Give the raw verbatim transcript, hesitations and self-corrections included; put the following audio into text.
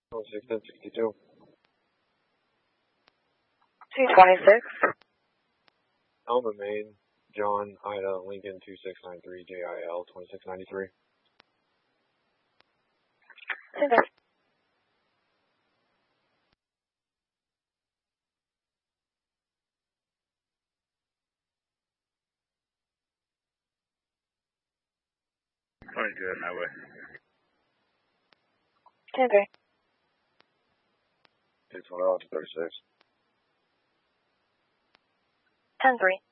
twenty-six ten sixty-two. two twenty-six. Alma, Maine, John, Ida, Lincoln, two six nine three, J I L, twenty-six ninety-three. Okay. Pretty good, that way. ten three. six one zero, thirty-six. ten three.